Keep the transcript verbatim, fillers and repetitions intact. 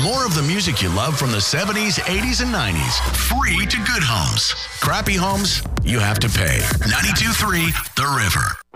more of the music you love from the seventies, eighties, and nineties. Free to good homes. Crappy homes, you have to pay. ninety-two point three The River.